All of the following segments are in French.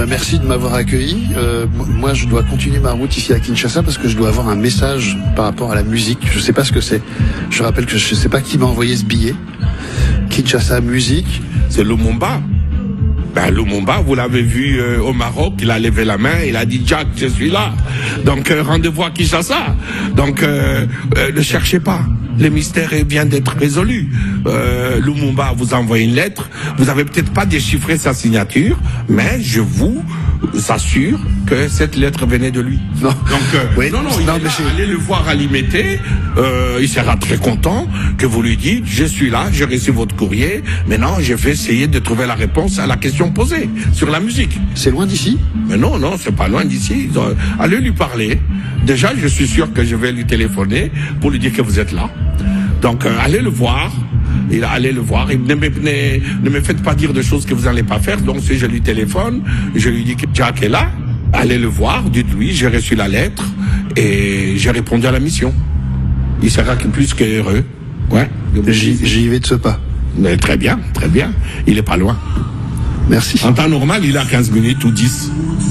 Merci de m'avoir accueilli. Moi, je dois continuer ma route ici à Kinshasa parce que je dois avoir un message par rapport à la musique. Je sais pas ce que c'est. Je rappelle que je sais pas qui m'a envoyé ce billet. Kinshasa musique. C'est Lumumba. Lumumba, vous l'avez vu au Maroc, il a levé la main, il a dit Jack, je suis là. Donc rendez-vous à Kinshasa. Donc ne cherchez pas. Le mystère vient d'être résolu. Lumumba vous a envoyé une lettre. Vous avez peut-être pas déchiffré sa signature, mais je vous assure que cette lettre venait de lui. Non. Donc allez le voir à Limité. Il sera très content que vous lui dites je suis là, j'ai reçu votre courrier. Maintenant, je vais essayer de trouver la réponse à la question posée sur la musique. C'est loin d'ici? Mais non, c'est pas loin d'ici. Allez lui parler. Déjà, je suis sûr que je vais lui téléphoner pour lui dire que vous êtes là. Donc, allez le voir. Allez le voir. Et ne me faites pas dire de choses que vous n'allez pas faire. Donc, si je lui téléphone, je lui dis que Jack est là. Allez le voir. Dites-lui, j'ai reçu la lettre et j'ai répondu à la mission. Il sera plus qu'heureux. Ouais. J'y vais de ce pas. Mais très bien, très bien. Il est pas loin. Merci. En temps normal, il a 15 minutes ou 10.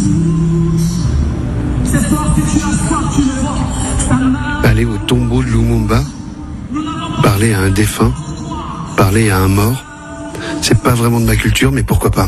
Aller au tombeau de Lumumba, parler à un défunt, parler à un mort, c'est pas vraiment de ma culture, mais pourquoi pas.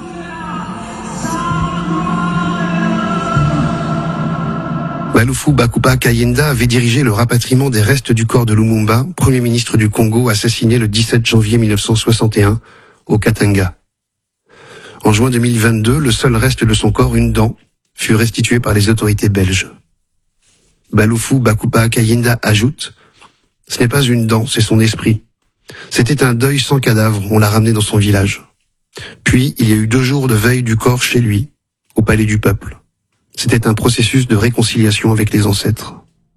Baloufou Bakupa Kayinda avait dirigé le rapatriement des restes du corps de Lumumba, premier ministre du Congo assassiné le 17 janvier 1961 au Katanga. En juin 2022, le seul reste de son corps, une dent, fut restitué par les autorités belges. Baloufou Bakupa Kayinda ajoute « Ce n'est pas une dent, c'est son esprit. C'était un deuil sans cadavre, on l'a ramené dans son village. Puis, il y a eu 2 jours de veille du corps chez lui, au palais du peuple. C'était un processus de réconciliation avec les ancêtres. »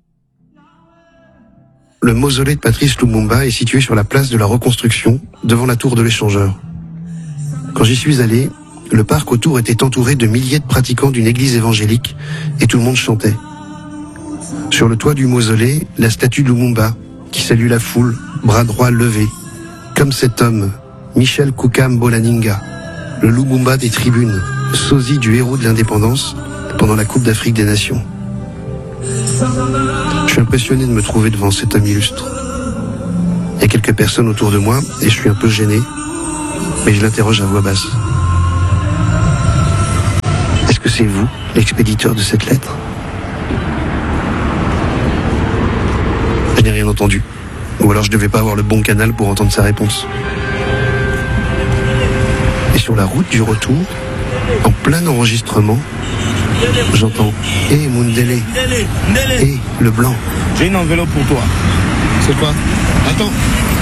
Le mausolée de Patrice Lumumba est situé sur la place de la Reconstruction, devant la tour de l'échangeur. Quand j'y suis allé, le parc autour était entouré de milliers de pratiquants d'une église évangélique et tout le monde chantait. Sur le toit du mausolée, la statue de Lumumba, qui salue la foule, bras droits levés, comme cet homme, Michel Koukam Bolaninga, le Lumumba des tribunes, sosie du héros de l'indépendance pendant la Coupe d'Afrique des Nations. Je suis impressionné de me trouver devant cet homme illustre. Il y a quelques personnes autour de moi et je suis un peu gêné, mais je l'interroge à voix basse. Est-ce que c'est vous, l'expéditeur de cette lettre ? Je n'ai rien entendu. Ou alors je ne devais pas avoir le bon canal pour entendre sa réponse. Et sur la route du retour, en plein enregistrement, j'entends « Eh Mundele, eh le blanc ». J'ai une enveloppe pour toi. C'est quoi ? Attends.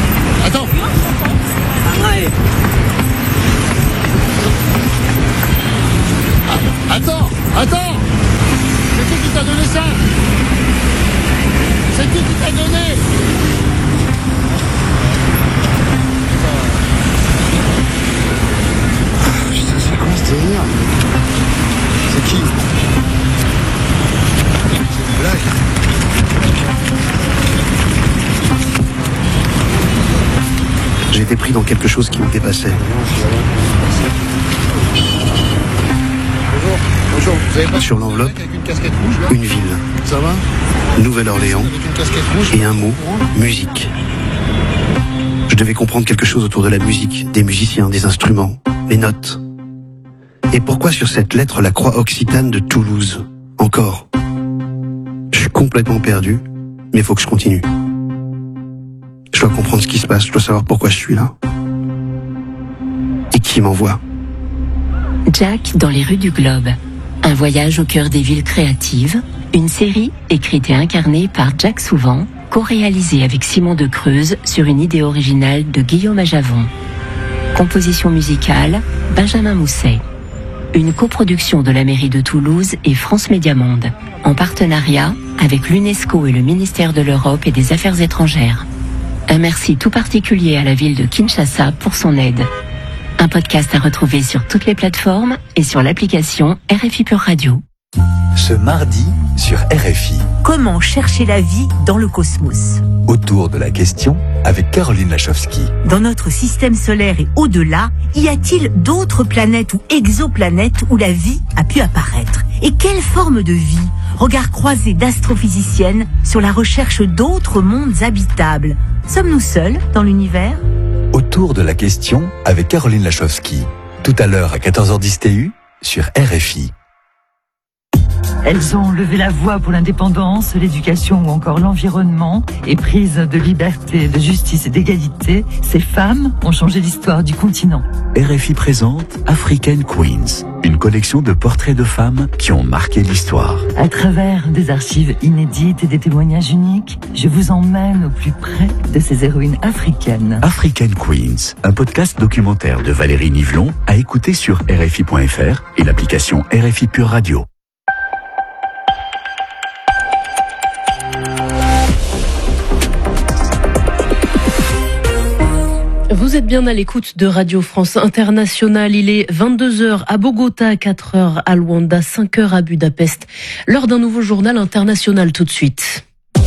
Attends. C'est qui t'a donné ça ? C'est qui t'a donné ? Putain, c'est quoi ce délire ? C'est qui ? C'est une blague. J'ai été pris dans quelque chose qui me dépassait. Bonjour, vous avez pas Sur l'enveloppe, avec une casquette rouge là ? une ville, Ça va ? Nouvelle-Orléans, Avec une casquette rouge et un mot, musique. Je devais comprendre quelque chose autour de la musique, des musiciens, des instruments, les notes. Et pourquoi sur cette lettre la croix occitane de Toulouse ? Encore. Je suis complètement perdu, mais il faut que je continue. Je dois comprendre ce qui se passe, je dois savoir pourquoi je suis là. Et qui m'envoie. Jack dans les rues du globe. Un voyage au cœur des villes créatives. Une série écrite et incarnée par Jack Souvent, co-réalisée avec Simon de Creuse sur une idée originale de Guillaume Ajavon. Composition musicale, Benjamin Mousset. Une coproduction de la mairie de Toulouse et France Média Monde, en partenariat avec l'UNESCO et le ministère de l'Europe et des Affaires étrangères. Un merci tout particulier à la ville de Kinshasa pour son aide. Un podcast à retrouver sur toutes les plateformes et sur l'application RFI Pure Radio. Ce mardi, sur RFI. Comment chercher la vie dans le cosmos? Autour de la question avec Caroline Lachowski. Dans notre système solaire et au-delà, y a-t-il d'autres planètes ou exoplanètes où la vie a pu apparaître? Et quelle forme de vie? Regard croisé d'astrophysiciennes sur la recherche d'autres mondes habitables. Sommes-nous seuls dans l'univers? Autour de la question avec Caroline Lachowski. Tout à l'heure à 14h10 TU sur RFI. Elles ont levé la voix pour l'indépendance, l'éducation ou encore l'environnement. Éprises de liberté, de justice et d'égalité, ces femmes ont changé l'histoire du continent. RFI présente African Queens, une collection de portraits de femmes qui ont marqué l'histoire. À travers des archives inédites et des témoignages uniques, je vous emmène au plus près de ces héroïnes africaines. African Queens, un podcast documentaire de Valérie Nivelon à écouter sur RFI.fr et l'application RFI Pure Radio. Vous êtes bien à l'écoute de Radio France Internationale. Il est 22h à Bogota, 4h à Luanda, 5h à Budapest. L'heure d'un nouveau journal international tout de suite.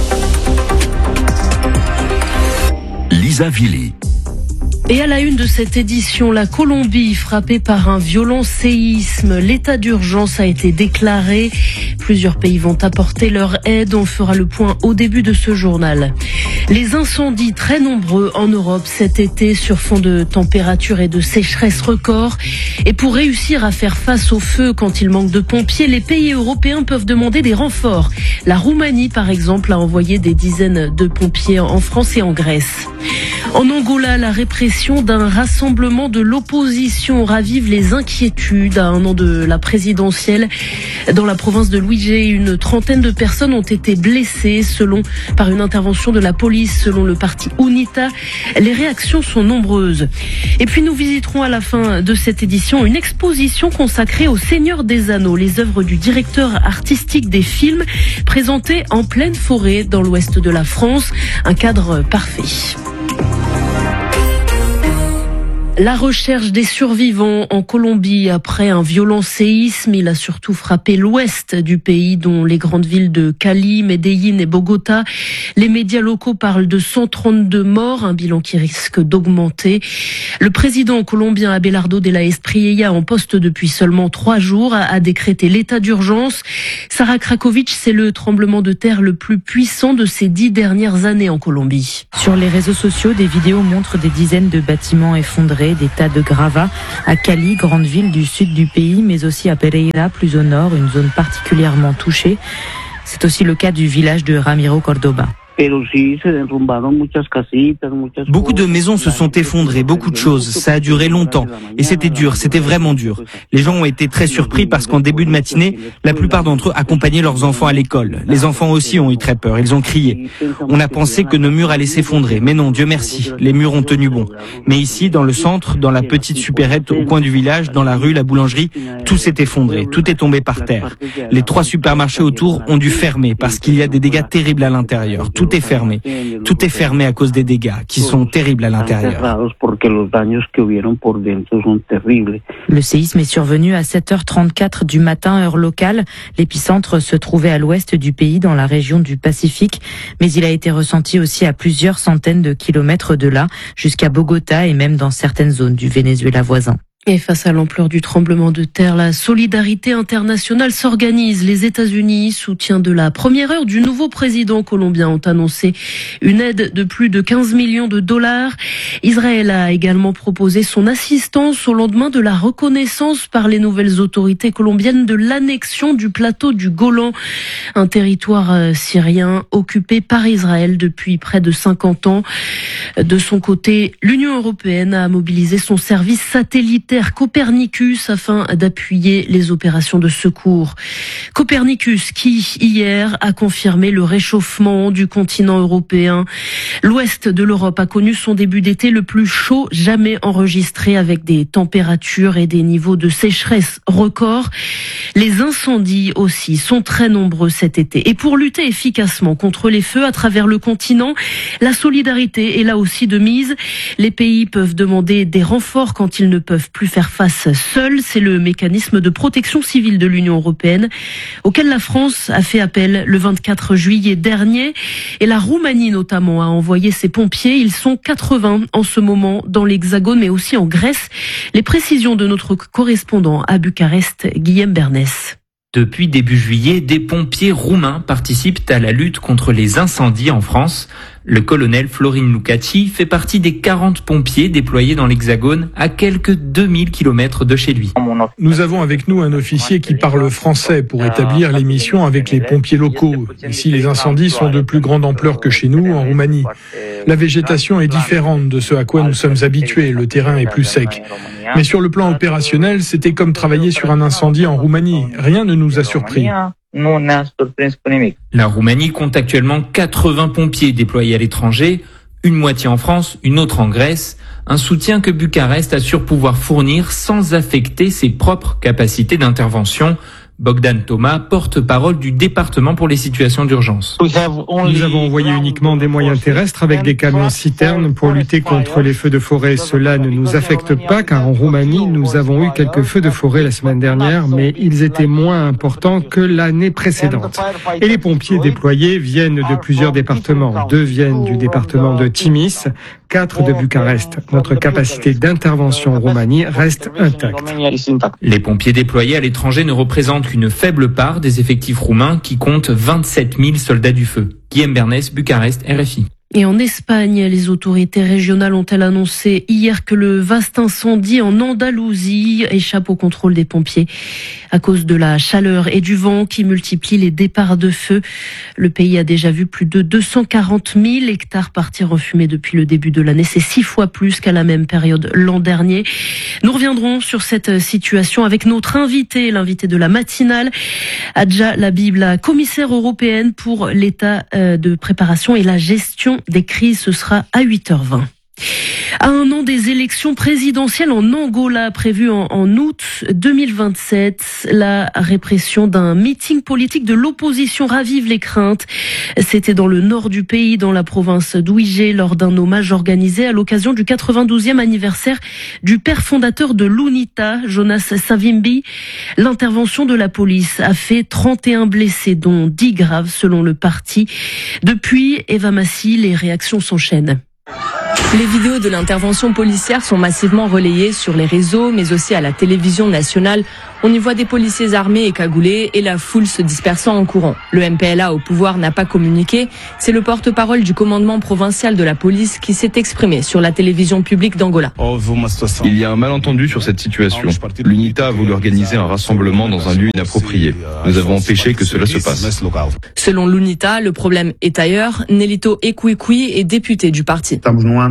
Lisa Villy. Et à la une de cette édition, la Colombie frappée par un violent séisme. L'état d'urgence a été déclaré. Plusieurs pays vont apporter leur aide. On fera le point au début de ce journal. Les incendies très nombreux en Europe cet été sur fond de température et de sécheresse record. Et pour réussir à faire face au feu quand il manque de pompiers, les pays européens peuvent demander des renforts. La Roumanie, par exemple, a envoyé des dizaines de pompiers en France et en Grèce. En Angola, la répression d'un rassemblement de l'opposition ravive les inquiétudes à un an de la présidentielle. Dans la province de Luigi, une trentaine de personnes ont été blessées par une intervention de la police, selon le parti UNITA. Les réactions sont nombreuses. Et puis nous visiterons à la fin de cette édition une exposition consacrée au Seigneur des Anneaux, les œuvres du directeur artistique des films, présentées en pleine forêt dans l'ouest de la France. Un cadre parfait. La recherche des survivants en Colombie après un violent séisme. Il a surtout frappé l'ouest du pays, dont les grandes villes de Cali, Medellín et Bogota. Les médias locaux parlent de 132 morts, un bilan qui risque d'augmenter. Le président colombien Abelardo de la Espriella, en poste depuis seulement 3 jours, a décrété l'état d'urgence. Sarah Krakovic, c'est le tremblement de terre le plus puissant de ces 10 dernières années en Colombie. Sur les réseaux sociaux, des vidéos montrent des dizaines de bâtiments effondrés, des tas de gravats à Cali, grande ville du sud du pays, mais aussi à Pereira, plus au nord, une zone particulièrement touchée. C'est aussi le cas du village de Ramiro Córdoba. Beaucoup de maisons se sont effondrées, beaucoup de choses. Ça a duré longtemps. Et c'était dur, c'était vraiment dur. Les gens ont été très surpris parce qu'en début de matinée, la plupart d'entre eux accompagnaient leurs enfants à l'école. Les enfants aussi ont eu très peur, ils ont crié. On a pensé que nos murs allaient s'effondrer. Mais non, Dieu merci, les murs ont tenu bon. Mais ici, dans le centre, dans la petite supérette au coin du village, dans la rue, la boulangerie, tout s'est effondré, tout est tombé par terre. Les 3 supermarchés autour ont dû fermer parce qu'il y a des dégâts terribles à l'intérieur. Tout est fermé. Tout est fermé à cause des dégâts qui sont terribles à l'intérieur. Le séisme est survenu à 7h34 du matin, heure locale. L'épicentre se trouvait à l'ouest du pays, dans la région du Pacifique. Mais il a été ressenti aussi à plusieurs centaines de kilomètres de là, jusqu'à Bogota et même dans certaines zones du Venezuela voisin. Et face à l'ampleur du tremblement de terre, la solidarité internationale s'organise. Les États-Unis, soutien de la première heure du nouveau président colombien, ont annoncé une aide de plus de 15 millions de dollars. Israël a également proposé son assistance au lendemain de la reconnaissance par les nouvelles autorités colombiennes de l'annexion du plateau du Golan, un territoire syrien occupé par Israël depuis près de 50 ans. De son côté, l'Union européenne a mobilisé son service satellitaire Copernicus afin d'appuyer les opérations de secours. Copernicus qui, hier, a confirmé le réchauffement du continent européen. L'ouest de l'Europe a connu son début d'été le plus chaud jamais enregistré, avec des températures et des niveaux de sécheresse records. Les incendies aussi sont très nombreux cet été. Et pour lutter efficacement contre les feux à travers le continent, la solidarité est là aussi de mise. Les pays peuvent demander des renforts quand ils ne peuvent plus plus faire face seule. C'est le mécanisme de protection civile de l'Union européenne auquel la France a fait appel le 24 juillet dernier. Et la Roumanie notamment a envoyé ses pompiers. Ils sont 80 en ce moment dans l'Hexagone mais aussi en Grèce. Les précisions de notre correspondant à Bucarest, Guillaume Bernès. Depuis début juillet, des pompiers roumains participent à la lutte contre les incendies en France. Le colonel Florin Lucaci fait partie des 40 pompiers déployés dans l'Hexagone à quelques 2000 km de chez lui. Nous avons avec nous un officier qui parle français pour établir les missions avec les pompiers locaux. Ici, les incendies sont de plus grande ampleur que chez nous, en Roumanie. La végétation est différente de ce à quoi nous sommes habitués, le terrain est plus sec. Mais sur le plan opérationnel, c'était comme travailler sur un incendie en Roumanie. Rien ne nous a surpris. La Roumanie compte actuellement 80 pompiers déployés à l'étranger, une moitié en France, une autre en Grèce, un soutien que Bucarest assure pouvoir fournir sans affecter ses propres capacités d'intervention. Bogdan Thomas, porte-parole du département pour les situations d'urgence. Nous avons envoyé uniquement des moyens terrestres avec des camions citernes pour lutter contre les feux de forêt. Cela ne nous affecte pas car en Roumanie, nous avons eu quelques feux de forêt la semaine dernière, mais ils étaient moins importants que l'année précédente. Et les pompiers déployés viennent de plusieurs départements. 2 viennent du département de Timis, 4 de Bucarest. Notre capacité d'intervention en Roumanie reste intacte. Les pompiers déployés à l'étranger ne représentent qu'une faible part des effectifs roumains qui comptent 27 000 soldats du feu. Guillaume Bernès, Bucarest, RFI. Et en Espagne, les autorités régionales ont-elles annoncé hier que le vaste incendie en Andalousie échappe au contrôle des pompiers à cause de la chaleur et du vent qui multiplient les départs de feu. Le pays a déjà vu plus de 240 000 hectares partir en fumée depuis le début de l'année. C'est 6 fois plus qu'à la même période l'an dernier. Nous reviendrons sur cette situation avec notre l'invité de la matinale, Adja Labib, la commissaire européenne pour l'état de préparation et la gestion des crises. Ce sera à 8h20. À un an des élections présidentielles en Angola prévues en août 2027, la répression d'un meeting politique de l'opposition ravive les craintes. C'était dans le nord du pays, dans la province d'Uige, lors d'un hommage organisé à l'occasion du 92e anniversaire du père fondateur de l'UNITA, Jonas Savimbi. L'intervention de la police a fait 31 blessés, dont 10 graves selon le parti. Depuis, Eva Massi, les réactions s'enchaînent. Les vidéos de l'intervention policière sont massivement relayées sur les réseaux, mais aussi à la télévision nationale. On y voit des policiers armés et cagoulés et la foule se dispersant en courant. Le MPLA au pouvoir n'a pas communiqué. C'est le porte-parole du commandement provincial de la police qui s'est exprimé sur la télévision publique d'Angola. Il y a un malentendu sur cette situation. L'UNITA a voulu organiser un rassemblement dans un lieu inapproprié. Nous avons empêché que cela se passe. Selon l'UNITA, le problème est ailleurs. Nelito Ekwikwi est député du parti.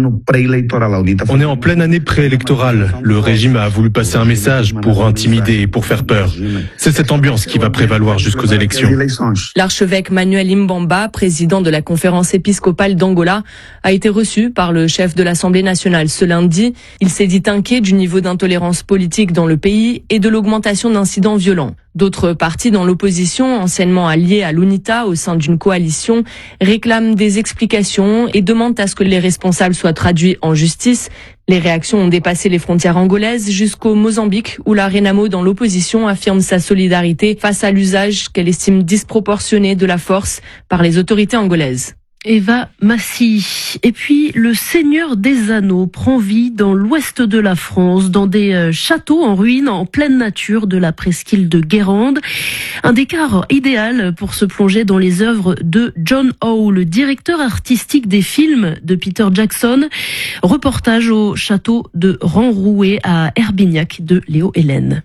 On est en pleine année préélectorale. Le régime a voulu passer un message pour intimider et pour faire peur. C'est cette ambiance qui va prévaloir jusqu'aux élections. L'archevêque Manuel Imbamba, président de la conférence épiscopale d'Angola, a été reçu par le chef de l'Assemblée nationale ce lundi. Il s'est dit inquiet du niveau d'intolérance politique dans le pays et de l'augmentation d'incidents violents. D'autres partis dans l'opposition, anciennement alliés à l'UNITA au sein d'une coalition, réclament des explications et demandent à ce que les responsables soient traduits en justice. Les réactions ont dépassé les frontières angolaises jusqu'au Mozambique, où la Renamo dans l'opposition affirme sa solidarité face à l'usage qu'elle estime disproportionné de la force par les autorités angolaises. Eva Massi. Et puis, le Seigneur des Anneaux prend vie dans l'ouest de la France, dans des châteaux en ruine, en pleine nature de la presqu'île de Guérande. Un décor idéal pour se plonger dans les œuvres de John Howe, le directeur artistique des films de Peter Jackson. Reportage au château de Ranrouet à Herbignac de Léo Hélène.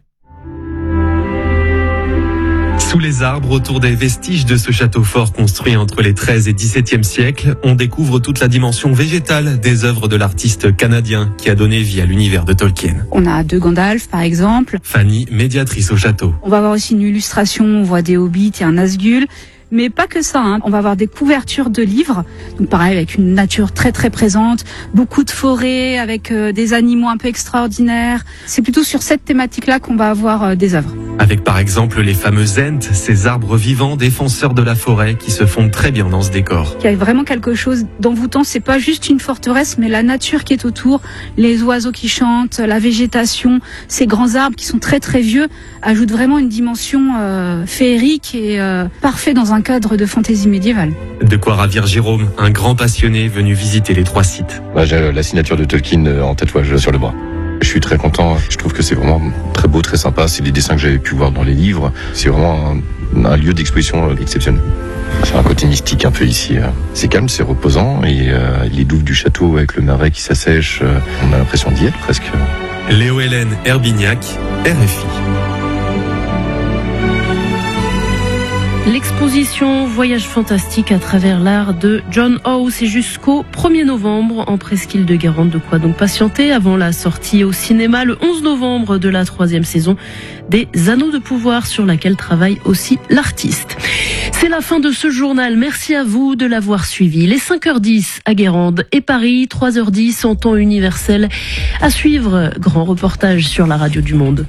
Sous les arbres, autour des vestiges de ce château fort construit entre les 13 et 17e siècles, on découvre toute la dimension végétale des œuvres de l'artiste canadien qui a donné vie à l'univers de Tolkien. On a 2 Gandalf, par exemple. Fanny, médiatrice au château. On va avoir aussi une illustration, on voit des hobbits et un Nazgûl. Mais pas que ça, hein. On va avoir des couvertures de livres, donc pareil avec une nature très très présente, beaucoup de forêts avec des animaux un peu extraordinaires. C'est plutôt sur cette thématique-là qu'on va avoir des œuvres. Avec par exemple les fameux ents, ces arbres vivants défenseurs de la forêt qui se font très bien dans ce décor. Il y a vraiment quelque chose d'envoûtant, c'est pas juste une forteresse, mais la nature qui est autour, les oiseaux qui chantent, la végétation, ces grands arbres qui sont très très vieux, ajoutent vraiment une dimension féerique et parfait dans un cadre de fantaisie médiévale. De quoi ravir Jérôme, un grand passionné venu visiter les 3 sites. J'ai la signature de Tolkien en tatouage sur le bras. Je suis très content, je trouve que c'est vraiment très beau, très sympa, c'est des dessins que j'avais pu voir dans les livres, c'est vraiment un lieu d'exposition exceptionnel. C'est un côté mystique un peu ici, c'est calme, c'est reposant et les douves du château avec le marais qui s'assèche, on a l'impression d'y être presque. Léo-Hélène Herbignac, RFI. L'exposition Voyage fantastique à travers l'art de John Howe, c'est jusqu'au 1er novembre en Presqu'île de Guérande. De quoi donc patienter avant la sortie au cinéma le 11 novembre de la 3e saison des Anneaux de pouvoir sur laquelle travaille aussi l'artiste. C'est la fin de ce journal. Merci à vous de l'avoir suivi. Les 5h10 à Guérande et Paris, 3h10 en temps universel. À suivre, grand reportage sur la radio du Monde.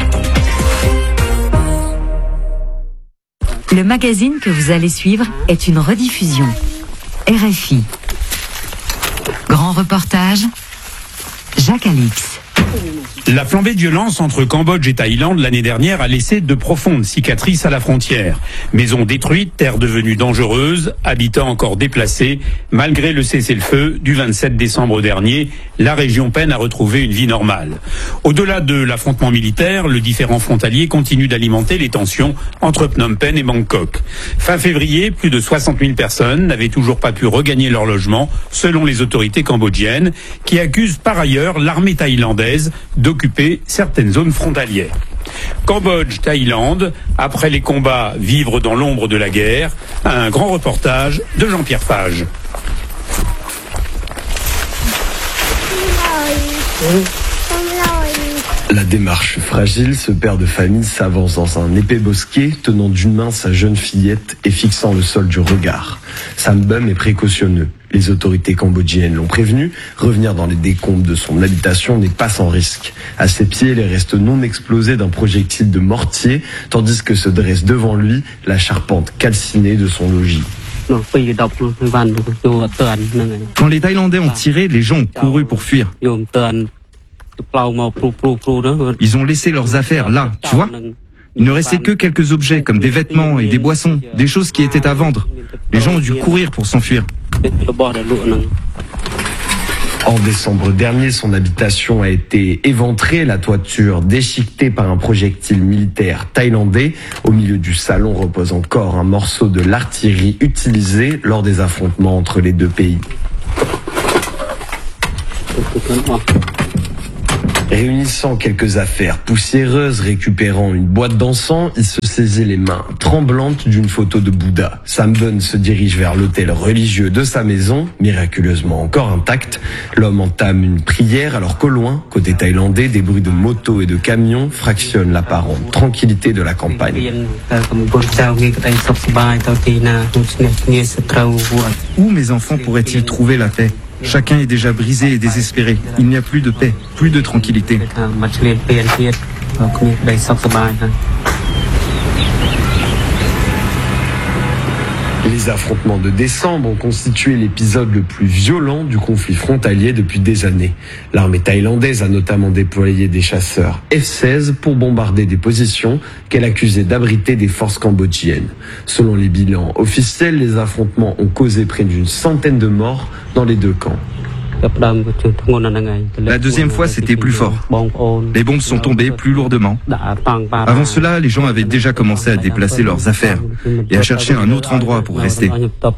Le magazine que vous allez suivre est une rediffusion. RFI. Grand reportage, Jacques Alix. La flambée de violence entre Cambodge et Thaïlande l'année dernière a laissé de profondes cicatrices à la frontière. Maisons détruites, terres devenues dangereuses, habitants encore déplacés. Malgré le cessez-le-feu du 27 décembre dernier, la région peine à retrouver une vie normale. Au-delà de l'affrontement militaire, le différend frontalier continue d'alimenter les tensions entre Phnom Penh et Bangkok. Fin février, plus de 60 000 personnes n'avaient toujours pas pu regagner leur logement, selon les autorités cambodgiennes, qui accusent par ailleurs l'armée thaïlandaise d'occuper certaines zones frontalières. Cambodge, Thaïlande, après les combats, vivre dans l'ombre de la guerre, un grand reportage de Jean-Pierre Fage. La démarche fragile, ce père de famille s'avance dans un épais bosquet, tenant d'une main sa jeune fillette et fixant le sol du regard. Sam Bum est précautionneux. Les autorités cambodgiennes l'ont prévenu, revenir dans les décombres de son habitation n'est pas sans risque. À ses pieds, les restes non explosés d'un projectile de mortier, tandis que se dresse devant lui la charpente calcinée de son logis. Quand les Thaïlandais ont tiré, les gens ont couru pour fuir. Ils ont laissé leurs affaires là, tu vois. Il ne restait que quelques objets comme des vêtements et des boissons, des choses qui étaient à vendre. Les gens ont dû courir pour s'enfuir. En décembre dernier, son habitation a été éventrée, la toiture déchiquetée par un projectile militaire thaïlandais. Au milieu du salon repose encore un morceau de l'artillerie utilisée lors des affrontements entre les deux pays. Réunissant quelques affaires poussiéreuses, récupérant une boîte d'encens, il se saisit les mains tremblantes d'une photo de Bouddha. Sam Bun se dirige vers l'autel religieux de sa maison, miraculeusement encore intact. L'homme entame une prière alors qu'au loin, côté thaïlandais, des bruits de motos et de camions fractionnent l'apparente tranquillité de la campagne. Où mes enfants pourraient-ils trouver la paix ? Chacun est déjà brisé et désespéré. Il n'y a plus de paix, plus de tranquillité. Les affrontements de décembre ont constitué l'épisode le plus violent du conflit frontalier depuis des années. L'armée thaïlandaise a notamment déployé des chasseurs F-16 pour bombarder des positions qu'elle accusait d'abriter des forces cambodgiennes. Selon les bilans officiels, les affrontements ont causé près d'une centaine de morts dans les deux camps. La deuxième fois, c'était plus fort. Les bombes sont tombées plus lourdement. Avant cela, les gens avaient déjà commencé à déplacer leurs affaires et à chercher un autre endroit pour rester.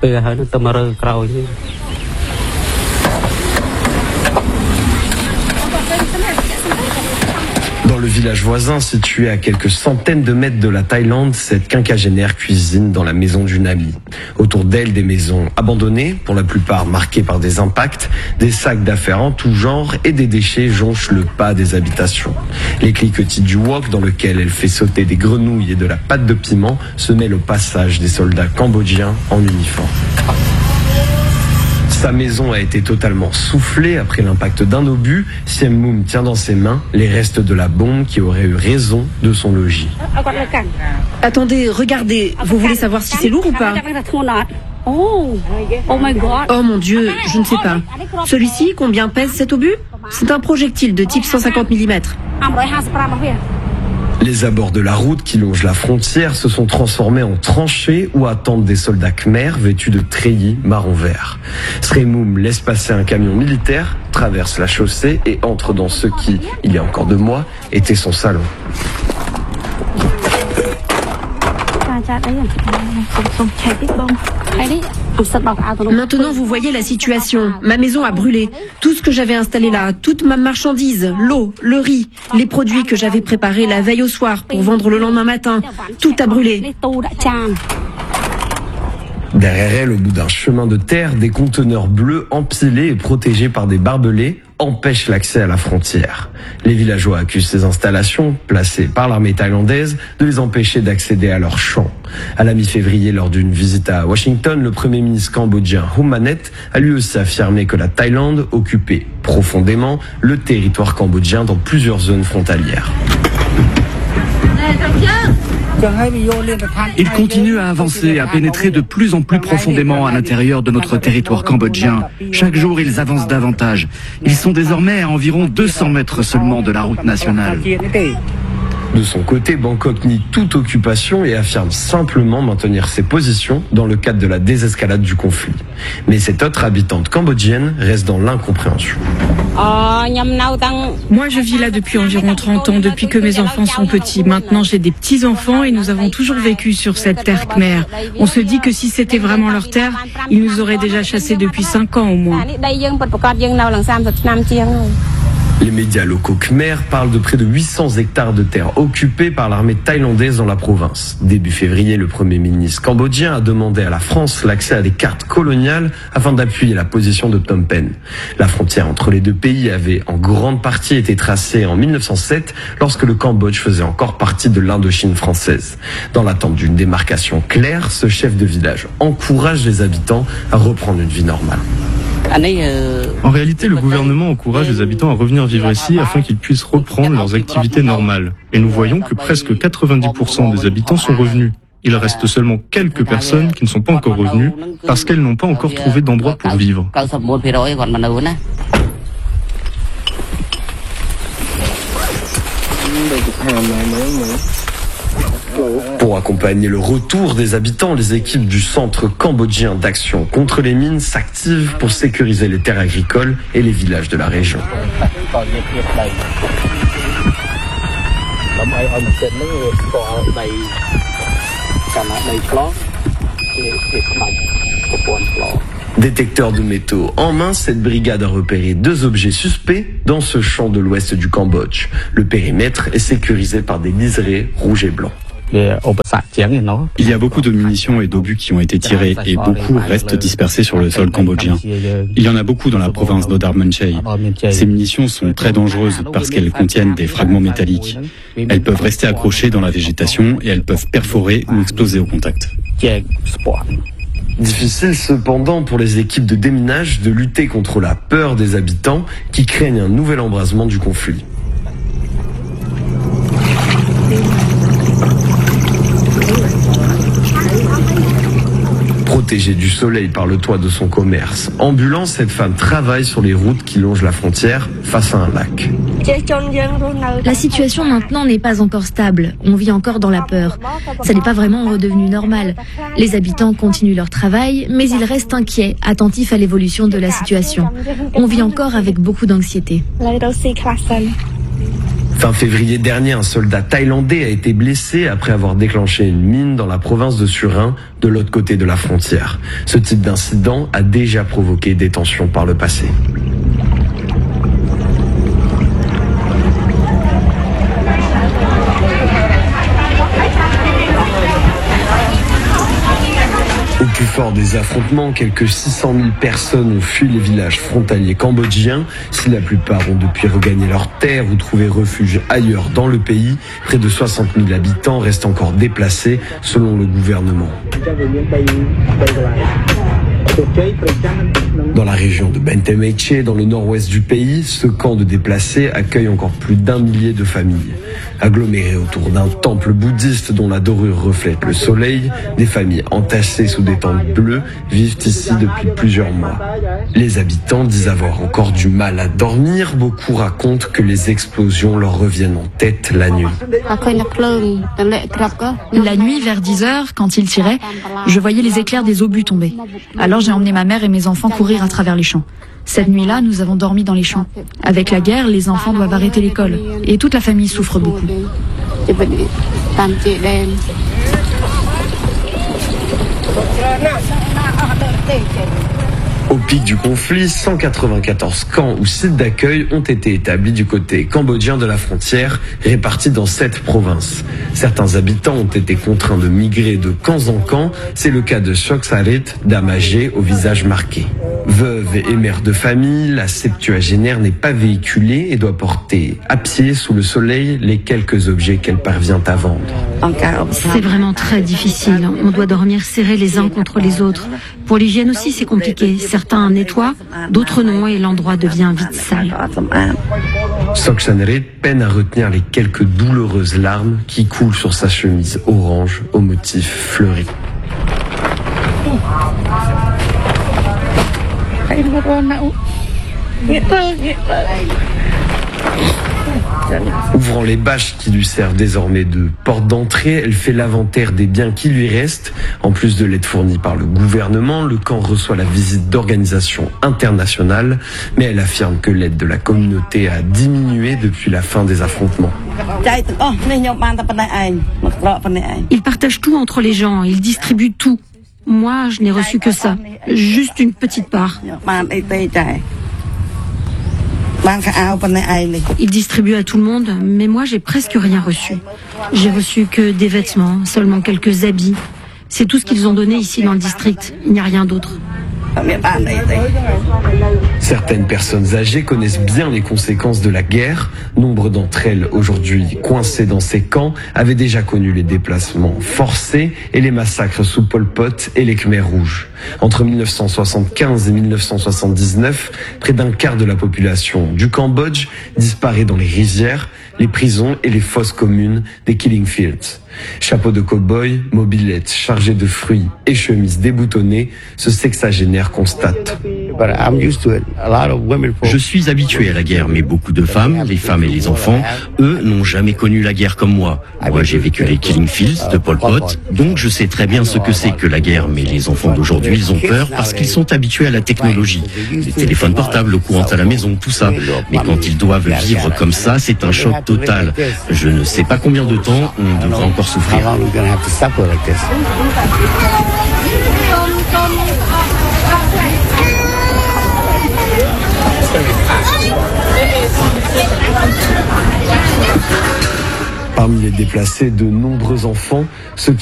Dans le village voisin, situé à quelques centaines de mètres de la Thaïlande, cette quinquagénaire cuisine dans la maison d'une amie. Autour d'elle, des maisons abandonnées, pour la plupart marquées par des impacts, des sacs d'affaires en tout genre et des déchets jonchent le pas des habitations. Les cliquetis du wok, dans lequel elle fait sauter des grenouilles et de la pâte de piment, se mêlent au passage des soldats cambodgiens en uniforme. Sa maison a été totalement soufflée après l'impact d'un obus. Siem Moum tient dans ses mains les restes de la bombe qui aurait eu raison de son logis. Attendez, regardez, vous voulez savoir si c'est lourd ou pas? Oh my God. Oh mon Dieu, je ne sais pas. Celui-ci, combien pèse cet obus? C'est un projectile de type 150 mm. Les abords de la route qui longe la frontière se sont transformés en tranchées où attendent des soldats khmers vêtus de treillis marron-vert. Siem Moum laisse passer un camion militaire, traverse la chaussée et entre dans ce qui, il y a encore 2 mois, était son salon. Maintenant, vous voyez la situation. Ma maison a brûlé. Tout ce que j'avais installé là, toute ma marchandise, l'eau, le riz, les produits que j'avais préparés la veille au soir pour vendre le lendemain matin, tout a brûlé. Derrière elle, au bout d'un chemin de terre, des conteneurs bleus empilés et protégés par des barbelés empêchent l'accès à la frontière. Les villageois accusent ces installations, placées par l'armée thaïlandaise, de les empêcher d'accéder à leurs champs. À la mi-février, lors d'une visite à Washington, le premier ministre cambodgien Hun Manet a lui aussi affirmé que la Thaïlande occupait profondément le territoire cambodgien dans plusieurs zones frontalières. Ils continuent à avancer, à pénétrer de plus en plus profondément à l'intérieur de notre territoire cambodgien. Chaque jour, ils avancent davantage. Ils sont désormais à environ 200 mètres seulement de la route nationale. De son côté, Bangkok nie toute occupation et affirme simplement maintenir ses positions dans le cadre de la désescalade du conflit. Mais cette autre habitante cambodgienne reste dans l'incompréhension. Moi, je vis là depuis environ 30 ans, depuis que mes enfants sont petits. Maintenant, j'ai des petits-enfants et nous avons toujours vécu sur cette terre khmer. On se dit que si c'était vraiment leur terre, ils nous auraient déjà chassés depuis 5 ans au moins. Les médias locaux khmer parlent de près de 800 hectares de terre occupés par l'armée thaïlandaise dans la province. Début février, le premier ministre cambodgien a demandé à la France l'accès à des cartes coloniales afin d'appuyer la position de Phnom Penh. La frontière entre les deux pays avait en grande partie été tracée en 1907 lorsque le Cambodge faisait encore partie de l'Indochine française. Dans l'attente d'une démarcation claire, ce chef de village encourage les habitants à reprendre une vie normale. En réalité, le gouvernement encourage les habitants à revenir vivre ici afin qu'ils puissent reprendre leurs activités normales. Et nous voyons que presque 90% des habitants sont revenus. Il reste seulement quelques personnes qui ne sont pas encore revenues parce qu'elles n'ont pas encore trouvé d'endroit pour vivre. Pour accompagner le retour des habitants, les équipes du Centre cambodgien d'action contre les mines s'activent pour sécuriser les terres agricoles et les villages de la région. Détecteur de métaux en main, cette brigade a repéré 2 objets suspects dans ce champ de l'ouest du Cambodge. Le périmètre est sécurisé par des liserés rouges et blancs. Il y a beaucoup de munitions et d'obus qui ont été tirés et beaucoup restent dispersés sur le sol cambodgien. Il y en a beaucoup dans la province d'Odar Meanchey. Ces munitions sont très dangereuses parce qu'elles contiennent des fragments métalliques. Elles peuvent rester accrochées dans la végétation et elles peuvent perforer ou exploser au contact. Difficile cependant pour les équipes de déminage de lutter contre la peur des habitants qui craignent un nouvel embrasement du conflit. Protégée du soleil par le toit de son commerce ambulant, cette femme travaille sur les routes qui longent la frontière face à un lac. La situation maintenant n'est pas encore stable. On vit encore dans la peur. Ça n'est pas vraiment redevenu normal. Les habitants continuent leur travail, mais ils restent inquiets, attentifs à l'évolution de la situation. On vit encore avec beaucoup d'anxiété. Fin février dernier, un soldat thaïlandais a été blessé après avoir déclenché une mine dans la province de Surin, de l'autre côté de la frontière. Ce type d'incident a déjà provoqué des tensions par le passé. Au plus fort des affrontements, quelques 600 000 personnes ont fui les villages frontaliers cambodgiens. Si la plupart ont depuis regagné leurs terres ou trouvé refuge ailleurs dans le pays, près de 60 000 habitants restent encore déplacés selon le gouvernement. Dans la région de Bentemeche, dans le nord-ouest du pays, ce camp de déplacés accueille encore plus d'1 millier de familles. Agglomérées autour d'un temple bouddhiste dont la dorure reflète le soleil, des familles entassées sous des tentes bleues vivent ici depuis plusieurs mois. Les habitants disent avoir encore du mal à dormir. Beaucoup racontent que les explosions leur reviennent en tête la nuit. La nuit, vers 10h, quand il tirait, je voyais les éclairs des obus tomber. Alors j'ai emmené ma mère et mes enfants courir à travers les champs. Cette nuit-là, nous avons dormi dans les champs. Avec la guerre, les enfants doivent arrêter l'école. Et toute la famille souffre beaucoup. Au pic du conflit, 194 camps ou sites d'accueil ont été établis du côté cambodgien de la frontière, répartis dans 7 provinces. Certains habitants ont été contraints de migrer de camp en camp. C'est le cas de Sok Sarit Damagé, au visage marqué. Veuve et mère de famille, la septuagénaire n'est pas véhiculée et doit porter à pied sous le soleil les quelques objets qu'elle parvient à vendre. C'est vraiment très difficile. On doit dormir serrés les uns contre les autres. Pour l'hygiène aussi, c'est compliqué. Certains nettoient, d'autres non, et l'endroit devient vite sale. Sok Sarit peine à retenir les quelques douloureuses larmes qui coulent sur sa chemise orange au motif fleuri. Ouvrant les bâches qui lui servent désormais de porte d'entrée, elle fait l'inventaire des biens qui lui restent. En plus de l'aide fournie par le gouvernement, le camp reçoit la visite d'organisations internationales, mais elle affirme que l'aide de la communauté a diminué depuis la fin des affrontements. Ils partagent tout entre les gens, ils distribuent tout. Moi, je n'ai reçu que ça, juste une petite part. Ils distribuent à tout le monde, mais moi, j'ai presque rien reçu. J'ai reçu que des vêtements, seulement quelques habits. C'est tout ce qu'ils ont donné ici dans le district. Il n'y a rien d'autre. Certaines personnes âgées connaissent bien les conséquences de la guerre. Nombre d'entre elles, aujourd'hui coincées dans ces camps, avaient déjà connu les déplacements forcés et les massacres sous Pol Pot et les Khmers rouges. Entre 1975 et 1979, près d'un quart de la population du Cambodge disparaît dans les rizières, les prisons et les fosses communes des Killing Fields. Chapeau de cow-boy, mobilette chargée de fruits et chemise déboutonnée, ce sexagénaire constate. Je suis habitué à la guerre, mais beaucoup de femmes, les femmes et les enfants, eux, n'ont jamais connu la guerre comme moi. Moi, j'ai vécu les Killing Fields de Pol Pot, donc je sais très bien ce que c'est que la guerre, mais les enfants d'aujourd'hui, ils ont peur parce qu'ils sont habitués à la technologie. Les téléphones portables, l'eau courante à la maison, tout ça. Mais quand ils doivent vivre comme ça, c'est un choc total. Je ne sais pas combien de temps on devra encore souffrir. Parmi les déplacés, de nombreux enfants, ceux